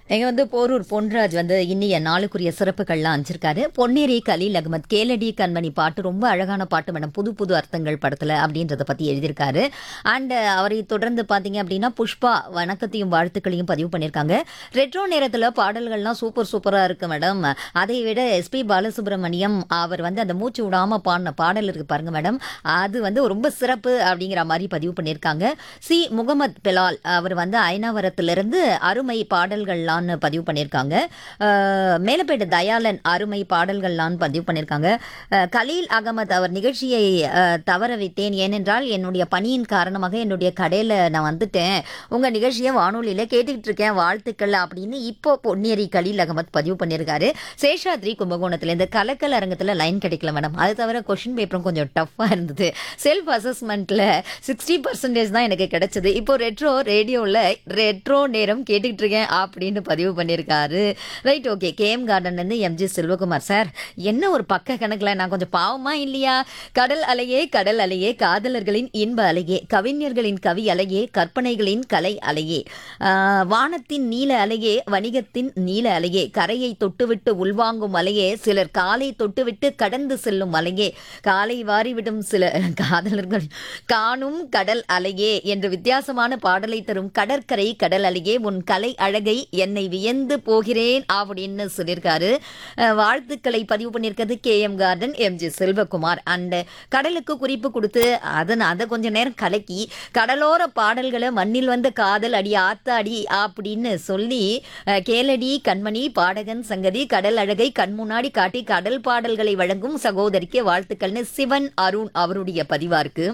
எங்க வந்து போரூர் பொன்ராஜ் வந்து இன்னிய நாளுக்குரிய சிறப்புகள்லாம் அனுப்பிச்சிருக்காரு. பொன்னேரி கலீல் அகமத் கேளடி கண்மணி பாட்டு ரொம்ப அழகான பாட்டு மேடம். புது புது அர்த்தங்கள் படத்துல அப்படின்றத பத்தி எழுதியிருக்காரு. அண்ட் அவரை தொடர்ந்து பாத்தீங்க அப்படின்னா புஷ்பா வணக்கத்தையும் வாழ்த்துக்களையும் பதிவு பண்ணியிருக்காங்க. ரெட்ரோ நேரத்துல பாடல்கள்லாம் சூப்பர் சூப்பரா இருக்கு மேடம். அதை விட எஸ்பி பாலசுப்ரமணியம் அவர் வந்து அந்த மூச்சு விடாம பாடின பாடல் இருக்கு பாருங்க மேடம். அது வந்து ரொம்ப சிறப்பு அப்படிங்கிற மாதிரி பதிவு பண்ணியிருக்காங்க. சி முகமது பெலால் அவர் வந்து ஐநாவரத்திலிருந்து அருமை பாடல்கள்லாம் பதிவு பண்ணியிருக்காங்க. மேலப்பேட்டு தயாளன் அருமை பாடல்கள்லாம் பதிவு பண்ணியிருக்காங்க. கலீல் அகமது அவர் நிகழ்ச்சியை தவற விட்டேன், ஏனென்றால் என்னுடைய பணியின் காரணமாக என்னுடைய கடையில் நான் வந்துட்டேன், உங்கள் நிகழ்ச்சியை வானொலியில் கேட்டுக்கிட்டு இருக்கேன், வாழ்த்துக்கள் அப்படின்னு இப்போ பொன்னேரி கலீல் அகமது பதிவு பண்ணியிருக்காரு. சேஷாத்ரி கும்பகோணத்தில் இந்த கலக்கல் அரங்கத்தில் லைன் கிடைக்கல மேடம். அது தவிர கொஷின் பேப்பரும் கொஞ்சம் டஃப்பாக இருந்தது. செல்ஃப் அசஸ்மெண்ட்டில் 60% தான் எனக்கு கிடைச்சது. இப்போ ரெட்ரோ ரேடியோவில் ரெட்ரோ நேரம் கேட்டுக்கிட்டு இருக்கேன் அப்படின்னு பதிவு பண்ணியிருக்காரு. Right, okay. KM கார்டன்லேருந்து MG Selvakumar sir, என்ன ஒரு பக்க கணக்கில் நான் கொஞ்சம் பாவமா இல்லையா? கடல் அலையே கடல் அலையே, காதலர்களின் இன்ப அலையே, கவிஞர்களின் கவி அலையே, கற்பனைகளின் கலை அலையே, வானத்தின் நீல அலையே, வணிகத்தின் நீல அலையே, கரையை தொட்டுவிட்டு உள்வாங்கும் அலையே, சிலர் காலை தொட்டுவிட்டு கடந்து செல்லும் அலையே, காலை வாரிவிடும் சில காதலர்கள் காணும் கடல் அலையே என்று வித்தியாசமான பாடலை தரும் கடற்கரை கடல் அலையே, உன் கலை அழகை என்னை வியந்து போகிறேன் அப்படின்னு சொல்லியிருக்காரு. வாழ்த்துக்களை பதிவு பண்ணியிருக்கிறது KM garden MG Selvakumar. And கடலுக்கு குறிப்பு கொடுத்து அதை கொஞ்ச நேரம் கலக்கி கடலோர பாடல்களை மண்ணில் வந்த காதல் அடி ஆத்த அடி அப்படின்னு சொல்லி கேளடி கண்மணி பாடகன் சங்கதி கடல் அழகை கண் முன்னாடி காட்டி கடல் பாடல்களை வழங்கும் சகோதரிக்கு வாழ்த்துக்கள்னு சிவன் அருண் அவருடைய பதிவா இருக்கு.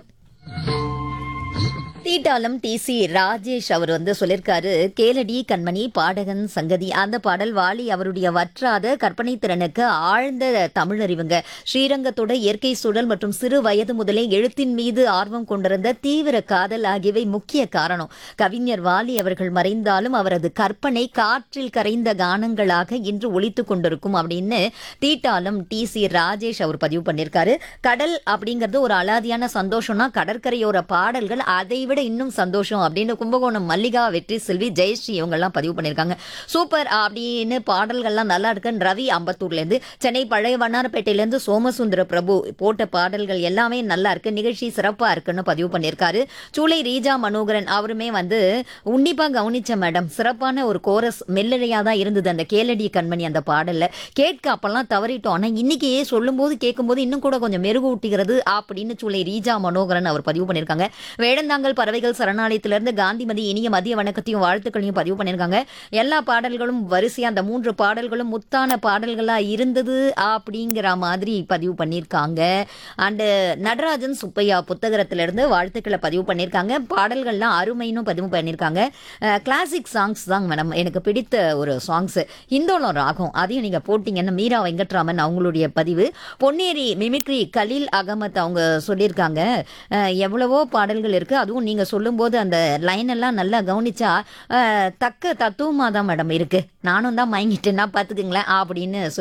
தீட்டாலம் டிசி ராஜேஷ் அவர் வந்து சொல்லியிருக்காரு, கேளடி கண்மணி பாடகன் சங்கதி அந்த பாடல் வாலி அவருடைய வற்றாத கற்பனை திறனுக்கு ஆழ்ந்த தமிழறிவுங்க. ஸ்ரீரங்கத்தோட இயற்கை சூழல் மற்றும் சிறு வயது முதலே எழுத்தின் மீது ஆர்வம் கொண்டிருந்த தீவிர காதல் ஆகியவை முக்கிய காரணம். கவிஞர் வாலி அவர்கள் மறைந்தாலும் அவரது கற்பனை காற்றில் கரைந்த கானங்களாக இன்று ஒலித்து கொண்டிருக்கும் அப்படின்னு தீட்டாலம் டிசி ராஜேஷ் அவர் பதிவு பண்ணியிருக்காரு. கடல் அப்படிங்கிறது ஒரு அலாதியான சந்தோஷம்னா கடற்கரையோர பாடல்கள் அதை விட இன்னும் சந்தோஷம் அப்படின்னு கும்பகோணம் மல்லிகா வெற்றி செல்வி ஜெயஸ்ரீ இவங்கெல்லாம் பதிவு பண்ணியிருக்காங்க. சூப்பர் அப்படின்னு பாடல்கள்லாம் நல்லா இருக்குன்னு ரவி அம்பத்தூர்லேருந்து, சென்னை பழைய வண்ணாரப்பேட்டையிலேருந்து சோமசுந்தர பிரபு போட்ட பாடல்கள் எல்லாமே நல்லா இருக்கு, நிகழ்ச்சி சிறப்பாக இருக்குன்னு பதிவு பண்ணியிருக்காரு. சூளை ரீஜா மனோகரன் அவருமே வந்து உன்னிப்பாக கவனிச்ச மேடம், சிறப்பான ஒரு கோரஸ் மெல்லழையாக தான் இருந்தது அந்த கேளடி கண்மணி அந்த பாடலில். கேட்க அப்பெல்லாம் தவறிட்டோம், ஆனால் இன்னைக்கு சொல்லும்போது கேட்கும்போது இன்னும் கூட கொஞ்சம் மெருகூட்டுகிறது அப்படின்னு சூளை ரீஜா மனோகரன் அவர் பதிவு பண்ணியிருக்காங்க. வேடந்தாங்கல் பறவைகள் சரணாலயத்திலிருந்து காந்திமதி இனிய மதிய வணக்கத்தையும் வாழ்த்துக்களையும் பதிவு பண்ணியிருக்காங்க. எல்லா பாடல்களும் வரிசையா அந்த 3 பாடல்களும் முத்தான பாடல்களா இருந்தது அப்படிங்கிற மாதிரி பதிவு பண்ணியிருக்காங்க. அண்டு நடராஜன் சுப்பையா புத்தகத்திலிருந்து வாழ்த்துக்களை பதிவு பண்ணியிருக்காங்க. பாடல்கள்லாம் அருமைன்னு பதிவு பண்ணியிருக்காங்க. கிளாசிக் சாங்ஸ் தான் மேடம் எனக்கு பிடித்த ஒரு சாங்ஸ். இந்தோளம் ராகம் அதையும் நீங்க போட்டீங்கன்னு மீரா வெங்கட்ராமன் அவங்களுடைய பதிவு. பொன்னேரி மிமிக்ரி கலீல் அகமத் அவங்க சொல்லியிருக்காங்க, எவ்வளவோ பாடல்கள் இருக்கு, அதுவும் நீங்க சொல்லும்போது அந்த லைன் எல்லாம் நல்லா கவனிச்சா தக்க தத்துவமா தான் மேடம் இருக்கு, நானும் தான் மயங்கிட்டேன்னா பாத்துக்குங்களேன் அப்படின்னு